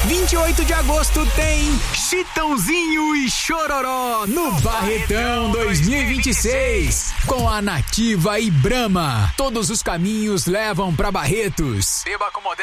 28 de agosto tem Chitãozinho e Chororó no Barretão 2026 com a Nativa e Brahma. Todos os caminhos levam pra Barretos. Beba com moderação.